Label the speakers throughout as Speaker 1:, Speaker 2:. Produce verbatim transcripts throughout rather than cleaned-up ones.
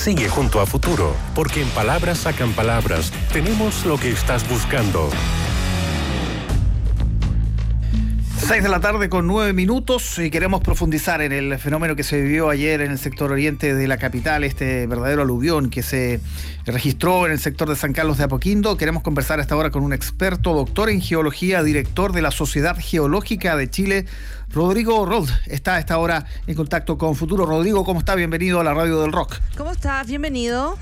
Speaker 1: Sigue junto a Futuro, porque en Palabras Sacan Palabras tenemos lo que estás buscando.
Speaker 2: Seis de la tarde con nueve minutos y queremos profundizar en el fenómeno que se vivió ayer en el sector oriente de la capital, este verdadero aluvión que se registró en el sector de San Carlos de Apoquindo. Queremos conversar a esta hora con un experto, doctor en geología, director de la Sociedad Geológica de Chile, Rodrigo Rold. Está a esta hora en contacto con Futuro. Rodrigo, ¿cómo está? Bienvenido a la Radio del Rock.
Speaker 3: ¿Cómo estás? Bienvenido.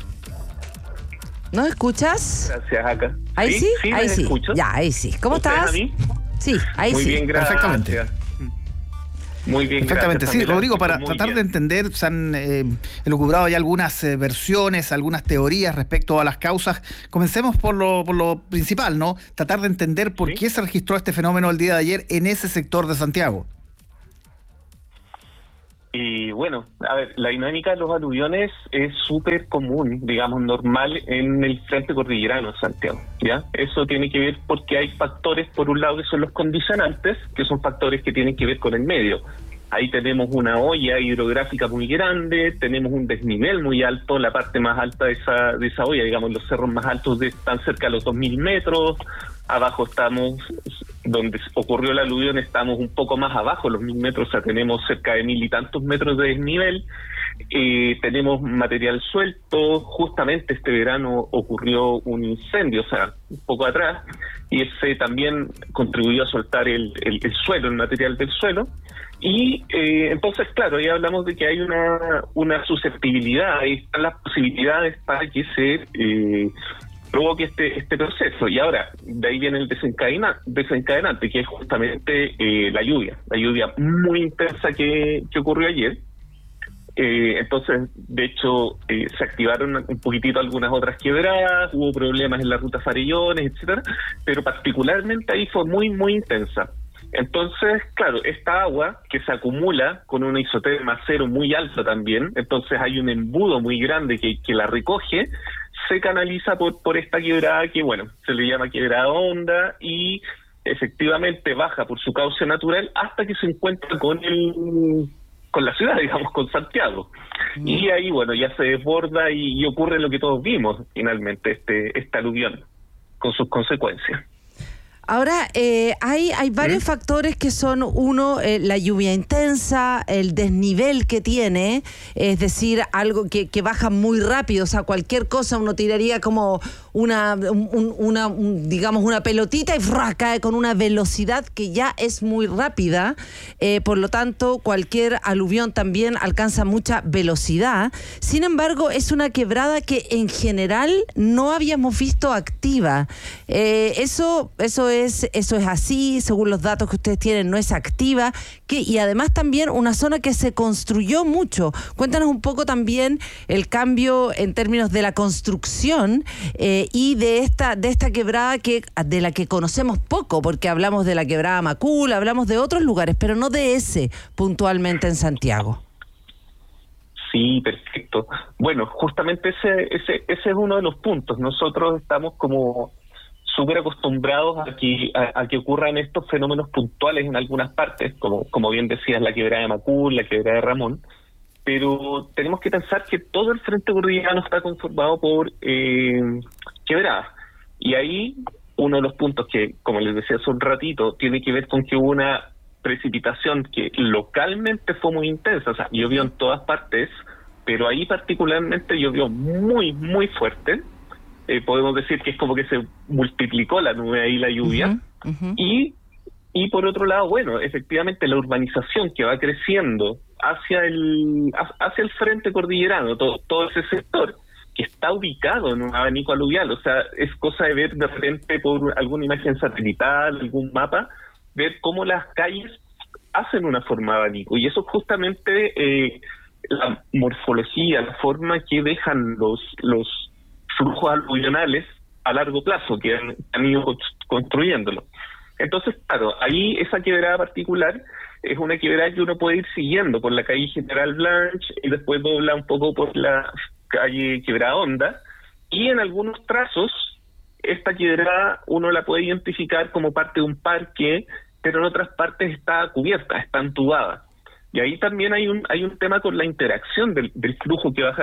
Speaker 3: ¿Nos escuchas?
Speaker 4: Gracias, acá.
Speaker 3: ¿Ahí sí? sí?
Speaker 4: Sí,
Speaker 3: ahí sí.
Speaker 4: Escucho.
Speaker 3: Ya, ahí sí. ¿Cómo estás?
Speaker 4: ¿A mí?
Speaker 3: Sí, ahí
Speaker 4: Muy
Speaker 3: sí.
Speaker 4: bien, gracias.
Speaker 2: Perfectamente.
Speaker 4: Muy bien,
Speaker 2: Perfectamente,
Speaker 4: gracias,
Speaker 2: sí, Rodrigo, para
Speaker 4: Muy
Speaker 2: tratar
Speaker 4: bien.
Speaker 2: de entender, se han eh, elucubrado ya algunas eh, versiones, algunas teorías respecto a las causas. Comencemos por lo, por lo principal, ¿no? Tratar de entender por
Speaker 4: ¿Sí?
Speaker 2: qué se registró este fenómeno el día de ayer en ese sector de Santiago.
Speaker 4: Y bueno, a ver, la dinámica de los aluviones es súper común, digamos, normal en el frente cordillerano de Santiago, ¿ya? Eso tiene que ver porque hay factores, por un lado, que son los condicionantes, que son factores que tienen que ver con el medio. Ahí tenemos una olla hidrográfica muy grande, tenemos un desnivel muy alto, la parte más alta de esa, de esa olla, digamos, los cerros más altos de, están cerca de los dos mil metros, abajo estamos, donde ocurrió el aluvión, estamos un poco más abajo, los mil metros, o sea, tenemos cerca de mil y tantos metros de desnivel, eh, tenemos material suelto, justamente este verano ocurrió un incendio, o sea, un poco atrás, y ese también contribuyó a soltar el, el, el suelo, el material del suelo, y eh, entonces, claro, ahí hablamos de que hay una, una susceptibilidad, ahí están las posibilidades para que se eh, provoque este este proceso. Y ahora, de ahí viene el desencadena, desencadenante, que es justamente eh, la lluvia, la lluvia muy intensa que, que ocurrió ayer. Eh, entonces, de hecho, eh, se activaron un poquitito algunas otras quebradas, hubo problemas en la ruta Farellones, etcétera, pero particularmente ahí fue muy, muy intensa. Entonces, claro, esta agua que se acumula con una isoterma cero muy alta también, entonces hay un embudo muy grande que, que la recoge, se canaliza por, por esta quebrada que, bueno, se le llama quebrada honda y efectivamente baja por su cauce natural hasta que se encuentra con el con la ciudad, digamos, con Santiago. Mm. Y ahí, bueno, ya se desborda y, y ocurre lo que todos vimos finalmente, este, este aluvión, con sus consecuencias.
Speaker 3: Ahora, eh, hay, hay varios
Speaker 4: ¿Mm?
Speaker 3: factores que son, uno, eh, la lluvia intensa, el desnivel que tiene, es decir, algo que, que baja muy rápido, o sea, cualquier cosa uno tiraría como una, un, una un, digamos, una pelotita y ¡frá! Cae con una velocidad que ya es muy rápida, eh, por lo tanto, cualquier aluvión también alcanza mucha velocidad. Sin embargo, es una quebrada que en general no habíamos visto activa. Eh, eso, eso es, eso es así, según los datos que ustedes tienen, no es activa, que, y además también una zona que se construyó mucho. Cuéntanos un poco también el cambio en términos de la construcción eh, y de esta, de esta quebrada que, de la que conocemos poco, porque hablamos de la quebrada Macul, hablamos de otros lugares, pero no de ese puntualmente en Santiago.
Speaker 4: Sí, perfecto. Bueno, justamente ese, ese, ese es uno de los puntos. Nosotros estamos como súper acostumbrados a que, a, a que ocurran estos fenómenos puntuales en algunas partes, como, como bien decías, la quebrada de Macul, la quebrada de Ramón, pero tenemos que pensar que todo el frente cordillerano está conformado por eh, quebradas. Y ahí uno de los puntos que, como les decía hace un ratito, tiene que ver con que hubo una precipitación que localmente fue muy intensa, o sea, llovió en todas partes, pero ahí particularmente llovió muy, muy fuerte. Eh, podemos decir que es como que se multiplicó la nube ahí, la lluvia. Uh-huh, uh-huh. Y, y por otro lado, bueno, efectivamente la urbanización que va creciendo hacia el hacia el frente cordillerano, todo, todo ese sector, que está ubicado en un abanico aluvial, o sea, es cosa de ver de repente por alguna imagen satelital, algún mapa, ver cómo las calles hacen una forma de abanico, y eso es justamente eh, la morfología, la forma que dejan los los flujos aluvionales a largo plazo, que han, han ido construyéndolo. Entonces, claro, ahí esa quebrada particular es una quebrada que uno puede ir siguiendo por la calle General Blanche y después dobla un poco por la calle Quebrada Honda, y en algunos trazos esta quebrada uno la puede identificar como parte de un parque, pero en otras partes está cubierta, está entubada. Y ahí también hay un hay un tema con la interacción del, del flujo que baja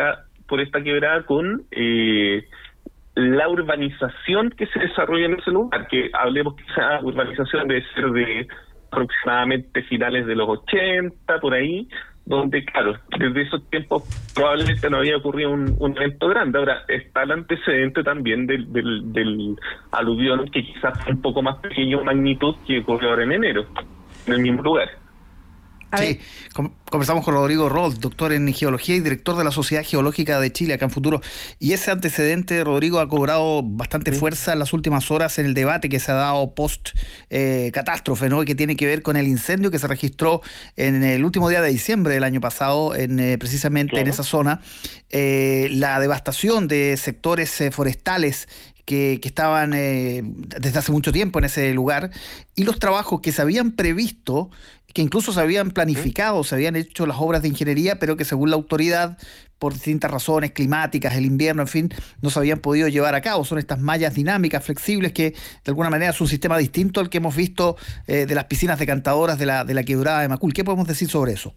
Speaker 4: por esta quebrada con eh, la urbanización que se desarrolla en ese lugar, que hablemos que esa urbanización debe ser de aproximadamente finales de los ochenta, por ahí, donde, claro, desde esos tiempos probablemente no había ocurrido un, un evento grande. Ahora, está el antecedente también del, del, del aluvión, que quizás fue un poco más pequeño magnitud, que ocurrió ahora en enero, en el mismo lugar.
Speaker 2: Sí, conversamos con Rodrigo Rold, doctor en geología y director de la Sociedad Geológica de Chile acá en Futuro. Y ese antecedente, Rodrigo, ha cobrado bastante sí. fuerza en las últimas horas en el debate que se ha dado post eh, catástrofe, ¿no? Y que tiene que ver con el incendio que se registró en el último día de diciembre del año pasado, en eh, precisamente claro. en esa zona. Eh, la devastación de sectores eh, forestales Que, que estaban eh, desde hace mucho tiempo en ese lugar, y los trabajos que se habían previsto, que incluso se habían planificado, se habían hecho las obras de ingeniería, pero que según la autoridad, por distintas razones climáticas, el invierno, en fin, no se habían podido llevar a cabo. Son estas mallas dinámicas, flexibles, que de alguna manera es un sistema distinto al que hemos visto eh, de las piscinas decantadoras de la, de la quebrada de Macul. ¿Qué podemos decir sobre eso?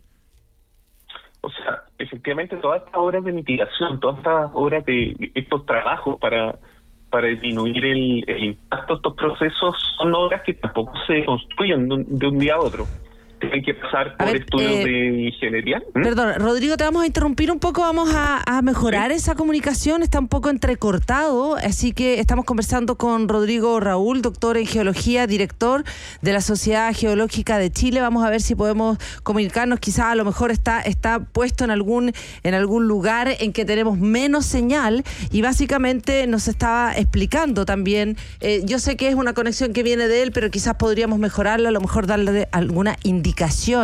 Speaker 4: O sea, efectivamente todas estas obras de mitigación, todas estas obras de estos trabajos para para disminuir el, el impacto de estos procesos son obras que tampoco se construyen de un, de un día a otro. Tienen que pasar por ver, estudios eh, de ingeniería. ¿Mm?
Speaker 3: Perdón, Rodrigo, te vamos a interrumpir un poco, vamos a, a mejorar ¿Sí? esa comunicación, está un poco entrecortado, así que estamos conversando con Rodrigo Raúl, doctor en geología, director de la Sociedad Geológica de Chile. Vamos a ver si podemos comunicarnos, quizás a lo mejor está, está puesto en algún, en algún lugar en que tenemos menos señal, y básicamente nos estaba explicando también, eh, yo sé que es una conexión que viene de él, pero quizás podríamos mejorarla, a lo mejor darle alguna indicación.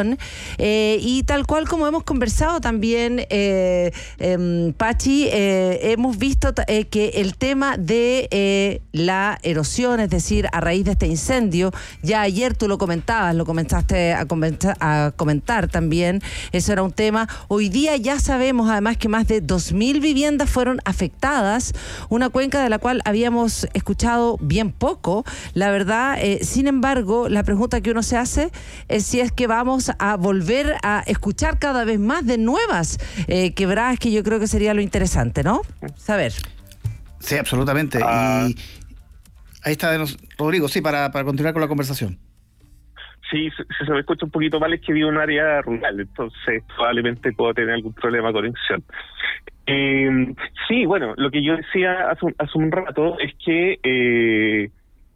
Speaker 3: Eh, y tal cual como hemos conversado también, eh, eh, Pachi, eh, hemos visto eh, que el tema de eh, la erosión, es decir, a raíz de este incendio, ya ayer tú lo comentabas, lo comenzaste a comentar, a comentar también, eso era un tema. Hoy día ya sabemos además que más de dos mil viviendas fueron afectadas, una cuenca de la cual habíamos escuchado bien poco, la verdad. Eh, sin embargo, la pregunta que uno se hace es si es que vamos a volver a escuchar cada vez más de nuevas eh, quebradas, que yo creo que sería lo interesante, ¿no? Saber.
Speaker 2: Sí, absolutamente. Uh, y ahí está Rodrigo, sí, para, para continuar con la conversación.
Speaker 4: Sí, si se me escucha un poquito mal es que vivo en un área rural, entonces probablemente puedo tener algún problema de conexión. Eh, sí, bueno, lo que yo decía hace un, hace un rato es que eh,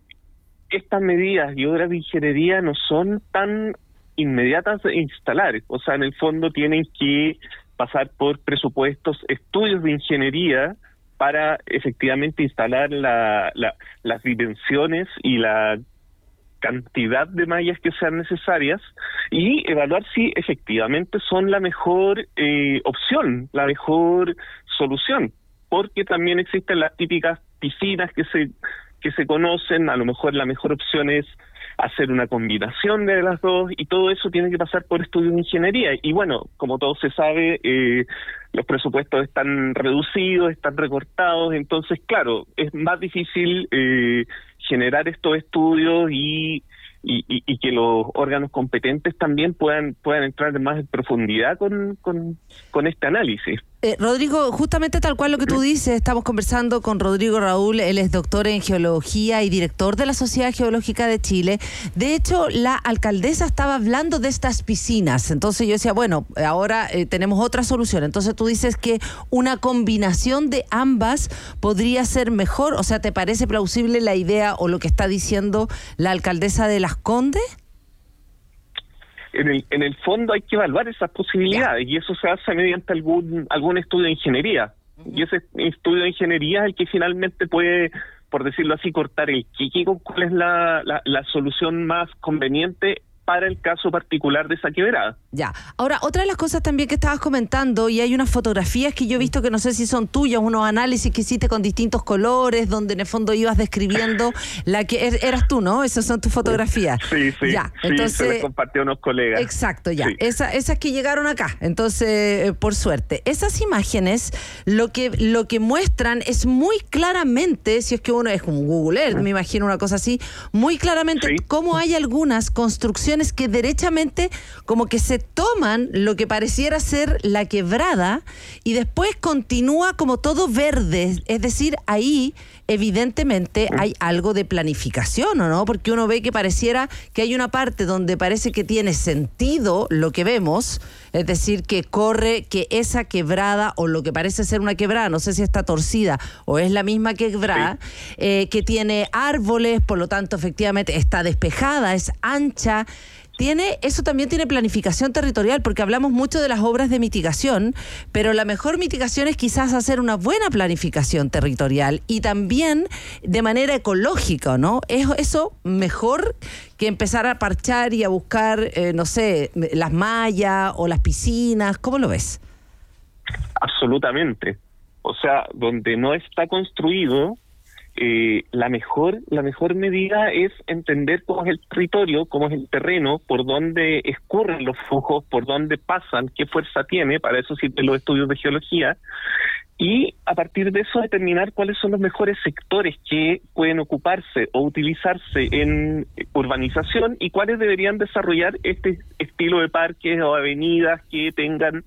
Speaker 4: estas medidas y obras de ingeniería no son tan inmediatas de instalar, o sea, en el fondo tienen que pasar por presupuestos, estudios de ingeniería para efectivamente instalar la, la, las dimensiones y la cantidad de mallas que sean necesarias y evaluar si efectivamente son la mejor eh, opción, la mejor solución, porque también existen las típicas piscinas que se que se conocen, a lo mejor la mejor opción es hacer una combinación de las dos, y todo eso tiene que pasar por estudios de ingeniería. Y bueno, como todo se sabe, eh, los presupuestos están reducidos, están recortados, entonces claro, es más difícil eh, generar estos estudios y, y, y, y que los órganos competentes también puedan puedan entrar más en profundidad con, con, con este análisis.
Speaker 3: Eh, Rodrigo, justamente tal cual lo que tú dices, estamos conversando con Rodrigo Raúl, él es doctor en geología y director de la Sociedad Geológica de Chile. De hecho, la alcaldesa estaba hablando de estas piscinas, entonces yo decía, bueno, ahora eh, tenemos otra solución. Entonces tú dices que una combinación de ambas podría ser mejor, o sea, ¿te parece plausible la idea o lo que está diciendo la alcaldesa de Las Condes?
Speaker 4: En el, en el fondo hay que evaluar esas posibilidades, y eso se hace mediante algún algún estudio de ingeniería. Uh-huh. Y ese estudio de ingeniería es el que finalmente puede, por decirlo así, cortar el quique con cuál es la, la, la solución más conveniente para el caso particular de esa quebrada.
Speaker 3: Ya. Ahora, otra de las cosas también que estabas comentando, y hay unas fotografías que yo he visto que no sé si son tuyas, unos análisis que hiciste con distintos colores, donde en el fondo ibas describiendo la que er, eras tú, ¿no? Esas son tus fotografías.
Speaker 4: Sí, sí.
Speaker 3: Ya.
Speaker 4: Sí, entonces, se las compartió a unos colegas.
Speaker 3: Exacto, ya.
Speaker 4: Sí.
Speaker 3: Esa, esas que llegaron acá, entonces, eh, por suerte. Esas imágenes, lo que, lo que muestran es muy claramente, si es que uno es como Google Earth, me imagino una cosa así, muy claramente, sí, cómo hay algunas construcciones que derechamente como que se toman lo que pareciera ser la quebrada y después continúa como todo verde, es decir, ahí evidentemente hay algo de planificación, ¿o no? Porque uno ve que pareciera que hay una parte donde parece que tiene sentido lo que vemos, es decir, que corre, que esa quebrada o lo que parece ser una quebrada, no sé si está torcida o es la misma quebrada, sí. eh, que tiene árboles, por lo tanto efectivamente está despejada, es ancha. Tiene, eso también tiene planificación territorial, porque hablamos mucho de las obras de mitigación, pero la mejor mitigación es quizás hacer una buena planificación territorial y también de manera ecológica, ¿no? Es eso mejor que empezar a parchar y a buscar, eh, no sé, las mallas o las piscinas. ¿Cómo lo ves?
Speaker 4: Absolutamente. O sea, donde no está construido, Eh, la mejor la mejor medida es entender cómo es el territorio, cómo es el terreno, por dónde escurren los flujos, por dónde pasan, qué fuerza tiene, para eso sirven los estudios de geología, y a partir de eso determinar cuáles son los mejores sectores que pueden ocuparse o utilizarse en urbanización y cuáles deberían desarrollar este estilo de parques o avenidas que tengan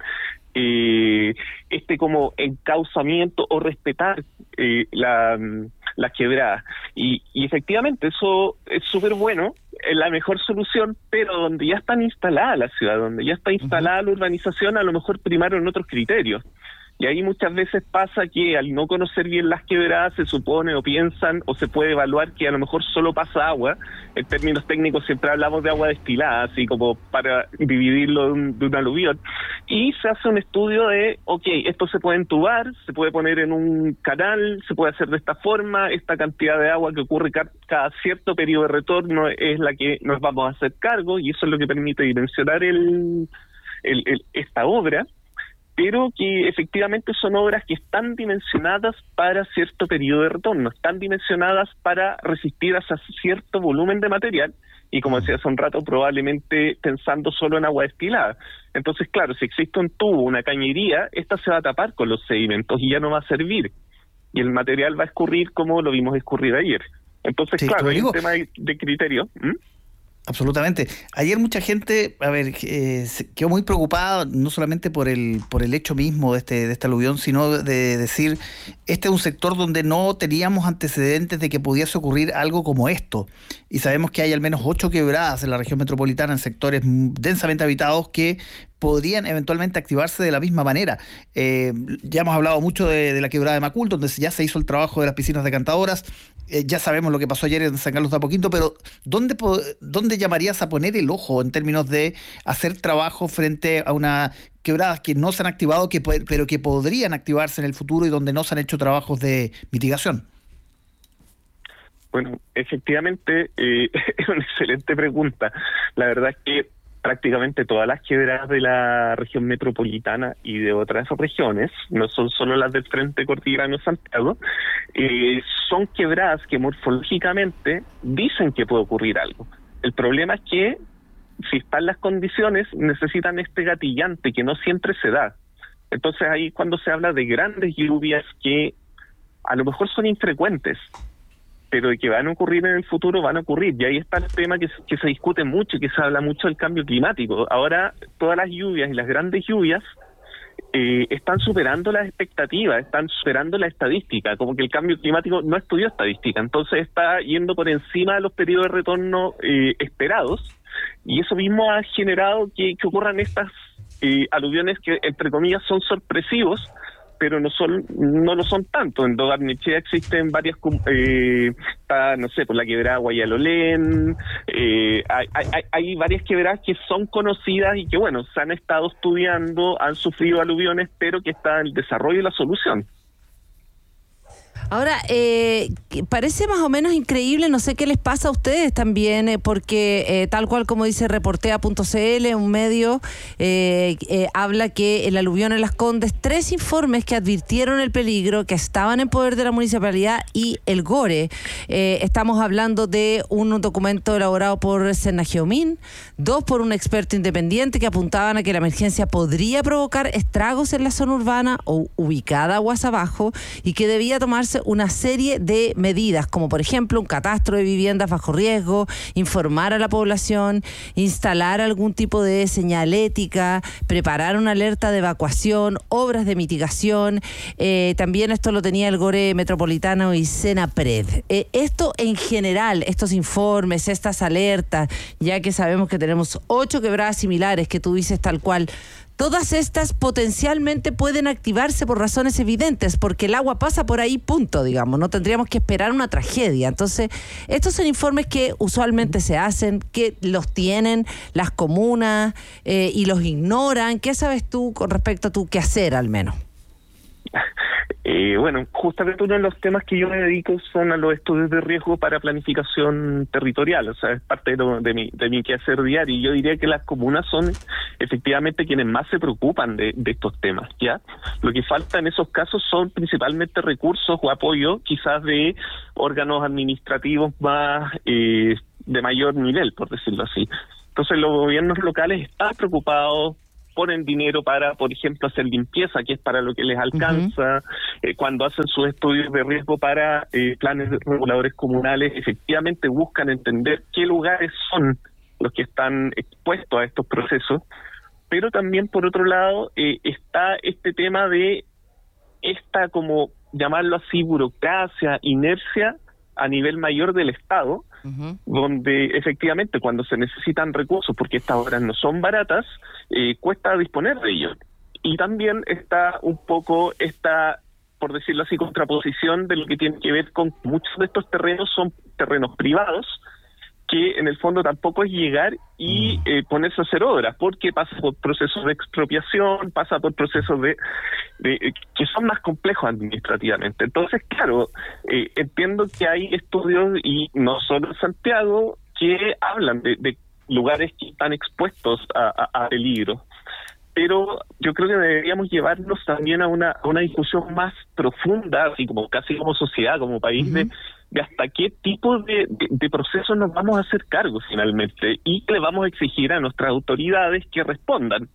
Speaker 4: eh, este como encauzamiento o respetar eh, la las quebradas. Y, y efectivamente eso es súper bueno, es la mejor solución, pero donde ya están instaladas las ciudades, donde ya está instalada la urbanización, a lo mejor primaron otros criterios. Y ahí muchas veces pasa que al no conocer bien las quebradas se supone o piensan o se puede evaluar que a lo mejor solo pasa agua. En términos técnicos siempre hablamos de agua destilada, así como para dividirlo de un, de un aluvión. Y se hace un estudio de, ok, esto se puede entubar, se puede poner en un canal, se puede hacer de esta forma, esta cantidad de agua que ocurre ca- cada cierto periodo de retorno es la que nos vamos a hacer cargo, y eso es lo que permite dimensionar el, el, el esta obra, pero que efectivamente son obras que están dimensionadas para cierto periodo de retorno, están dimensionadas para resistir a cierto volumen de material, y como decía hace un rato, probablemente pensando solo en agua destilada. Entonces, claro, si existe un tubo, una cañería, esta se va a tapar con los sedimentos y ya no va a servir, y el material va a escurrir como lo vimos escurrir ayer. Entonces, sí, claro, hay un tema de, de criterio. ¿Mm?
Speaker 2: Absolutamente. Ayer mucha gente, a ver, eh, se quedó muy preocupada, no solamente por el por el hecho mismo de este de este aluvión, sino de decir, este es un sector donde no teníamos antecedentes de que pudiese ocurrir algo como esto. Y sabemos que hay al menos ocho quebradas en la región metropolitana, en sectores densamente habitados, que podrían eventualmente activarse de la misma manera. Eh, ya hemos hablado mucho de, de la quebrada de Macul, donde ya se hizo el trabajo de las piscinas decantadoras. Eh, ya sabemos lo que pasó ayer en San Carlos de Apoquindo, pero ¿dónde, ¿dónde llamarías a poner el ojo en términos de hacer trabajo frente a una quebradas que no se han activado, que, pero que podrían activarse en el futuro y donde no se han hecho trabajos de mitigación?
Speaker 4: Bueno, efectivamente, eh, es una excelente pregunta. La verdad es que prácticamente todas las quebradas de la región metropolitana y de otras regiones, no son solo las del Frente Cordillerano Santiago, eh, son quebradas que morfológicamente dicen que puede ocurrir algo. El problema es que si están las condiciones, necesitan este gatillante que no siempre se da. Entonces ahí cuando se habla de grandes lluvias que a lo mejor son infrecuentes, pero de que van a ocurrir en el futuro, van a ocurrir. Y ahí está el tema que, que se discute mucho y que se habla mucho del cambio climático. Ahora, todas las lluvias y las grandes lluvias eh, están superando las expectativas, están superando la estadística, como que el cambio climático no estudió estadística, entonces está yendo por encima de los periodos de retorno eh, esperados, y eso mismo ha generado que, que ocurran estas eh, aluviones que, entre comillas, son sorpresivos, pero no son no lo son tanto. En Dogarnechea existen varias, eh, está, no sé, por la quebrada Guayalolén, eh, hay, hay, hay varias quebradas que son conocidas y que, bueno, se han estado estudiando, han sufrido aluviones, pero que está en el desarrollo y la solución.
Speaker 3: Ahora, eh, parece más o menos increíble, no sé qué les pasa a ustedes también, eh, porque eh, tal cual como dice reportea punto c l, un medio, eh, eh, habla que el aluvión en Las Condes, tres informes que advirtieron el peligro, que estaban en poder de la municipalidad y el GORE. Eh, estamos hablando de un documento elaborado por Senageomin, dos por un experto independiente que apuntaban a que la emergencia podría provocar estragos en la zona urbana o ubicada aguas abajo y que debía tomarse tomarse una serie de medidas, como por ejemplo un catastro de viviendas bajo riesgo, informar a la población, instalar algún tipo de señalética, preparar una alerta de evacuación, obras de mitigación. Eh, también esto lo tenía el Gore Metropolitano y Senapred. Eh, esto en general, estos informes, estas alertas, ya que sabemos que tenemos ocho quebradas similares que tú dices tal cual, todas estas potencialmente pueden activarse por razones evidentes, porque el agua pasa por ahí, punto, digamos, no tendríamos que esperar una tragedia. Entonces, estos son informes que usualmente se hacen, que los tienen las comunas eh, y los ignoran. ¿Qué sabes tú con respecto a tu qué hacer, al menos?
Speaker 4: Eh, bueno, justamente uno de los temas que yo me dedico son a los estudios de riesgo para planificación territorial, o sea, es parte de, lo, de, mi, de mi quehacer diario, y yo diría que las comunas son efectivamente quienes más se preocupan de, de estos temas, ¿ya? Lo que falta en esos casos son principalmente recursos o apoyo, quizás de órganos administrativos más eh, de mayor nivel, por decirlo así. Entonces los gobiernos locales están preocupados, ponen dinero para, por ejemplo, hacer limpieza, que es para lo que les alcanza. Uh-huh. Eh, cuando hacen sus estudios de riesgo para eh, planes reguladores comunales, efectivamente buscan entender qué lugares son los que están expuestos a estos procesos. Pero también, por otro lado, eh, está este tema de esta, como llamarlo así, burocracia, inercia a nivel mayor del Estado, uh-huh. donde efectivamente cuando se necesitan recursos, porque estas obras no son baratas, eh, cuesta disponer de ellos. Y también está un poco esta, por decirlo así, contraposición de lo que tiene que ver con muchos de estos terrenos son terrenos privados, que en el fondo tampoco es llegar y eh, ponerse a hacer obras, porque pasa por procesos de expropiación, pasa por procesos de, de que son más complejos administrativamente. Entonces, claro, eh, entiendo que hay estudios, y no solo en Santiago, que hablan de, de lugares que están expuestos a, a, a peligro. Pero yo creo que deberíamos llevarnos también a una, a una discusión más profunda, así como casi como sociedad, como país, uh-huh. de, de hasta qué tipo de, de, de procesos nos vamos a hacer cargo finalmente, y que le vamos a exigir a nuestras autoridades que respondan.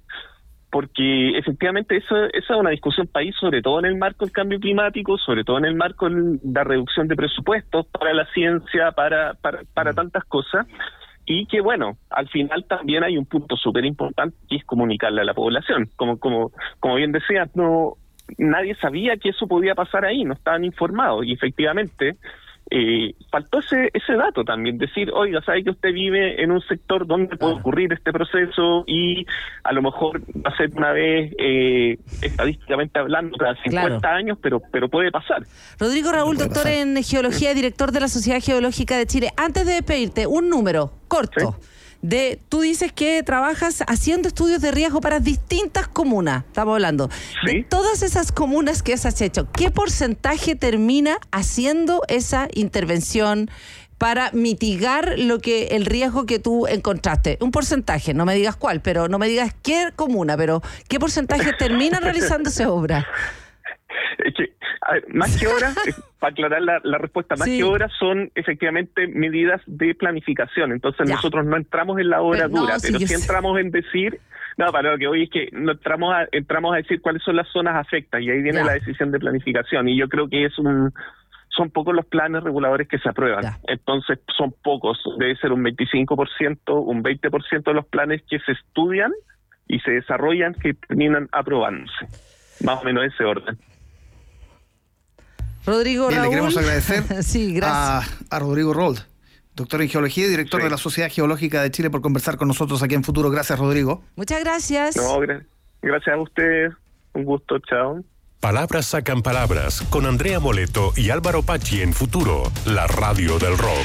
Speaker 4: Porque efectivamente eso, esa es una discusión país, sobre todo en el marco del cambio climático, sobre todo en el marco de la reducción de presupuestos para la ciencia, para, para, para tantas cosas. Y que, bueno, al final también hay un punto súper importante, que es comunicarle a la población. Como como como bien decías, no nadie sabía que eso podía pasar ahí, no estaban informados. Y efectivamente, eh, faltó ese ese dato también, decir, oiga, sabe que usted vive en un sector donde puede ocurrir este proceso, y a lo mejor va a ser una vez, eh, estadísticamente hablando, cada cincuenta claro. años, pero pero puede pasar.
Speaker 3: Rodrigo Raúl, doctor pasar. en Geología, director de la Sociedad Geológica de Chile. Antes de despedirte, un número corto. ¿Sí? De, tú dices que trabajas haciendo estudios de riesgo para distintas comunas, estamos hablando. ¿Sí? De todas esas comunas que has hecho, ¿qué porcentaje termina haciendo esa intervención para mitigar lo que el riesgo que tú encontraste? Un porcentaje, no me digas cuál, pero no me digas qué comuna, pero ¿qué porcentaje termina realizando esa obra?
Speaker 4: Es que, a ver, más que horas, para aclarar la, la respuesta, más sí. que horas son efectivamente medidas de planificación. Entonces ya. nosotros no entramos en la hora pero, dura, no, pero sí, sí entramos sé. en decir, no, para lo que hoy es que no entramos a, entramos a decir cuáles son las zonas afectas, y ahí viene ya. la decisión de planificación. Y yo creo que es un son pocos los planes reguladores que se aprueban. Ya. Entonces son pocos, debe ser un veinticinco por ciento, un veinte por ciento de los planes que se estudian y se desarrollan que terminan aprobándose. Más o menos ese orden.
Speaker 3: Rodrigo
Speaker 2: Bien,
Speaker 3: Raúl.
Speaker 2: le queremos agradecer
Speaker 3: sí,
Speaker 2: a, a Rodrigo Raúl, doctor en Geología y director sí. de la Sociedad Geológica de Chile, por conversar con nosotros aquí en Futuro. Gracias, Rodrigo.
Speaker 3: Muchas gracias.
Speaker 4: No, gra- gracias a ustedes. Un gusto, chao.
Speaker 1: Palabras sacan palabras, con Andrea Moleto y Álvaro Pachi en Futuro, la radio del rock.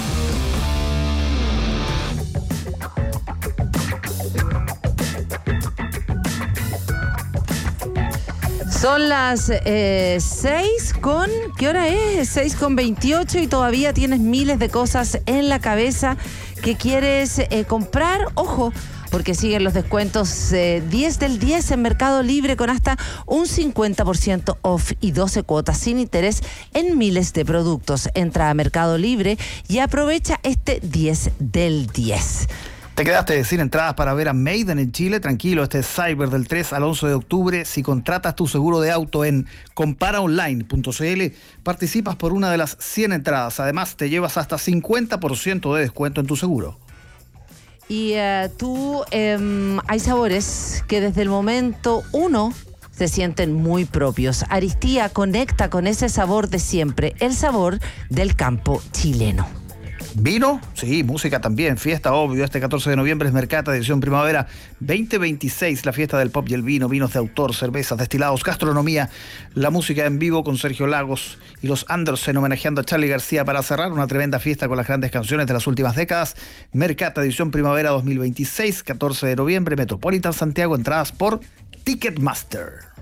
Speaker 3: Son las eh, seis con... ¿Qué hora es? seis con veintiocho y todavía tienes miles de cosas en la cabeza que quieres eh, comprar. Ojo, porque siguen los descuentos eh, diez del diez en Mercado Libre, con hasta un cincuenta por ciento off y doce cuotas sin interés en miles de productos. Entra a Mercado Libre y aprovecha este diez del diez.
Speaker 2: ¿Te quedaste sin entradas para ver a Maiden en Chile? Tranquilo, este es Cyber del tres al once de octubre. Si contratas tu seguro de auto en compara online punto c l, participas por una de las cien entradas. Además, te llevas hasta cincuenta por ciento de descuento en tu seguro.
Speaker 3: Y uh, tú, eh, hay sabores que desde el momento uno se sienten muy propios. Aristía conecta con ese sabor de siempre, el sabor del campo chileno.
Speaker 2: ¿Vino? Sí, música también, fiesta, obvio. Este catorce de noviembre es Mercata, edición primavera veinte veintiséis, la fiesta del pop y el vino, vinos de autor, cervezas, destilados, gastronomía, la música en vivo con Sergio Lagos y los Andersen homenajeando a Charly García para cerrar una tremenda fiesta con las grandes canciones de las últimas décadas. Mercata, edición primavera dos mil veintiséis, catorce de noviembre, Metropolitan Santiago, entradas por Ticketmaster.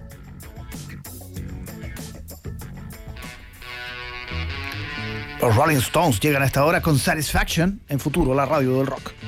Speaker 2: Los Rolling Stones llegan a esta hora con Satisfaction en Futuro, la radio del rock.